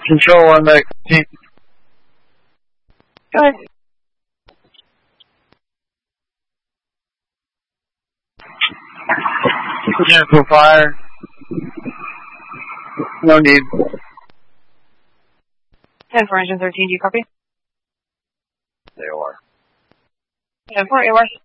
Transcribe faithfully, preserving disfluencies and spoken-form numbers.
Control on that team. Go ahead. Cancel fire. No need. ten four, engine thirteen, do you copy? They are. ten four, A R.